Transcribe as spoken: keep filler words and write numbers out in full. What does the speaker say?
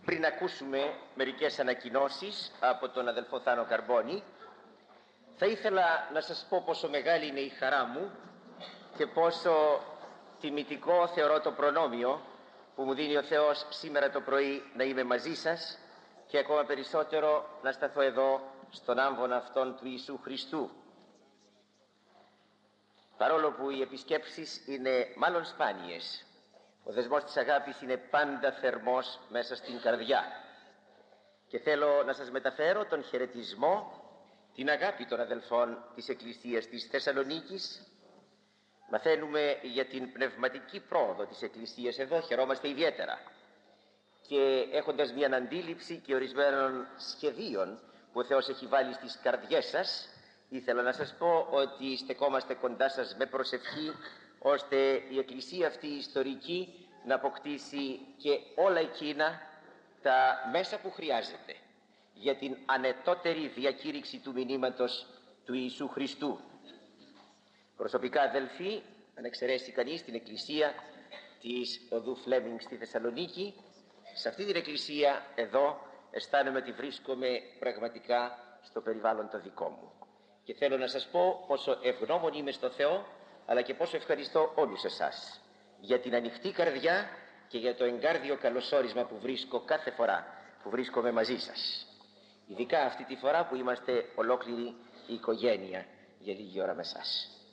Πριν ακούσουμε μερικές ανακοινώσεις από τον αδελφό Θάνο Καρμπόνη, θα ήθελα να σας πω πόσο μεγάλη είναι η χαρά μου και πόσο τιμητικό θεωρώ το προνόμιο που μου δίνει ο Θεός σήμερα το πρωί να είμαι μαζί σας και ακόμα περισσότερο να σταθώ εδώ στον άμβονα αυτόν του Ιησού Χριστού. Παρόλο που οι επισκέψεις είναι μάλλον σπάνιες, ο δεσμός της αγάπης είναι πάντα θερμός μέσα στην καρδιά και θέλω να σας μεταφέρω τον χαιρετισμό, την αγάπη των αδελφών της Εκκλησίας της Θεσσαλονίκης. Μαθαίνουμε για την πνευματική πρόοδο της Εκκλησίας εδώ, χαιρόμαστε ιδιαίτερα, και έχοντας μια αντίληψη και ορισμένων σχεδίων που ο Θεός έχει βάλει στις καρδιές σας, ήθελα να σας πω ότι στεκόμαστε κοντά σας με προσευχή, ώστε η Εκκλησία αυτή η ιστορική να αποκτήσει και όλα εκείνα τα μέσα που χρειάζεται για την ανετότερη διακήρυξη του μηνύματος του Ιησού Χριστού. Προσωπικά, αδελφοί, αν εξαιρέσει κανείς την εκκλησία της οδού Φλέμινγκ στη Θεσσαλονίκη, σε αυτή την εκκλησία εδώ αισθάνομαι ότι βρίσκομαι πραγματικά στο περιβάλλον το δικό μου. Και θέλω να σας πω πόσο ευγνώμων είμαι στο Θεό, αλλά και πόσο ευχαριστώ όλους εσάς για την ανοιχτή καρδιά και για το εγκάρδιο καλωσόρισμα που βρίσκω κάθε φορά που βρίσκομαι μαζί σας. Ειδικά αυτή τη φορά που είμαστε ολόκληρη η οικογένεια για λίγη ώρα με εσάς.